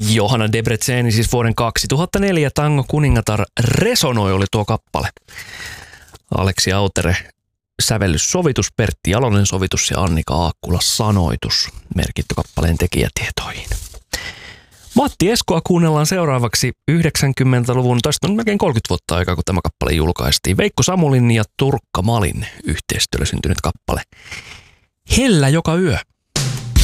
Johanna Debreceni, siis vuoden 2004 Tango kuningatar Resonoi oli tuo kappale. Aleksi Autere sävellyssovitus, Pertti Jalonen sovitus ja Annika Aakkula sanoitus merkitty kappaleen tekijätietoihin. Matti Eskoa kuunnellaan seuraavaksi 90-luvun, tästä on melkein 30 vuotta aikaa, kun tämä kappale julkaistiin. Veikko Samulin ja Turkka Malin yhteistyöllä syntynyt kappale. Hellä joka yö.